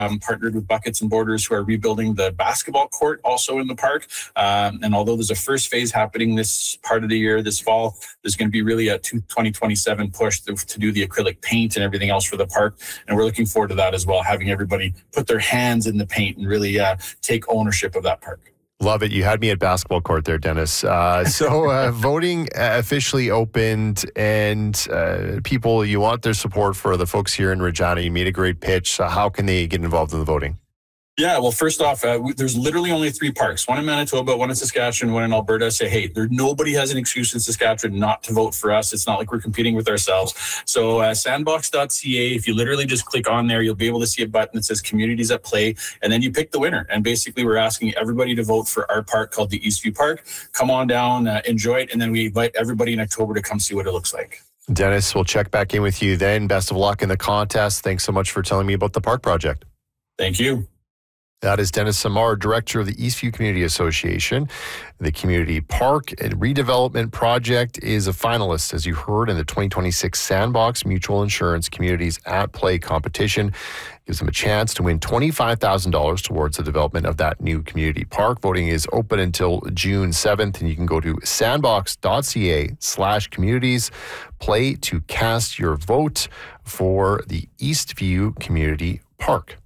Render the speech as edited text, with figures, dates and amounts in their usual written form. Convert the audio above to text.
partnered with Buckets and Borders, who are rebuilding the basketball court also in the park. And although there's a first phase happening this part of the year, this fall, there's going to be really a 2027 push to do the acrylic paint and everything else for the park. And we're looking forward to that as well, having everybody put their hands in the paint and really take ownership of that park. Love it. You had me at basketball court there, Dennis. So voting officially opened, and people, you want their support for the folks here in Regina. You made a great pitch. How can they get involved in the voting? Yeah, well, first off, there's literally only 3 parks, one in Manitoba, one in Saskatchewan, one in Alberta. Say, hey, nobody has an excuse in Saskatchewan not to vote for us. It's not like we're competing with ourselves. So sandbox.ca, if you literally just click on there, you'll be able to see a button that says Communities at Play, and then you pick the winner. And basically, we're asking everybody to vote for our park called the Eastview Park. Come on down, enjoy it, and then we invite everybody in October to come see what it looks like. Dennis, we'll check back in with you then. Best of luck in the contest. Thanks so much for telling me about the park project. Thank you. That is Dennis Samar, Director of the Eastview Community Association. The Community Park and Redevelopment Project is a finalist, as you heard, in the 2026 Sandbox Mutual Insurance Communities at Play competition. Gives them a chance to win $25,000 towards the development of that new community park. Voting is open until June 7th, and you can go to sandbox.ca/communities. Play to cast your vote for the Eastview Community Park.